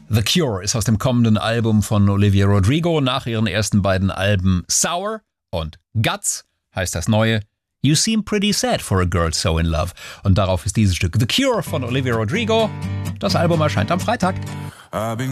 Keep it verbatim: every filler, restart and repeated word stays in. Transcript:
The Cure ist aus dem kommenden Album von Olivia Rodrigo. Nach ihren ersten beiden Alben Sour und Guts heißt das neue You Seem Pretty Sad for a Girl So in Love. Und darauf ist dieses Stück The Cure von Olivia Rodrigo. Das Album erscheint am Freitag.